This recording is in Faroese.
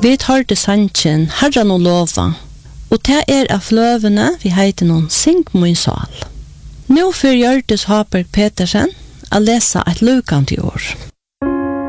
Vi tar til sanchen Herran og lova, og det av fløvene vi heiter noen Sing min sal. Nå for Hjørtes Haberg Petersen å lese et lukant i år.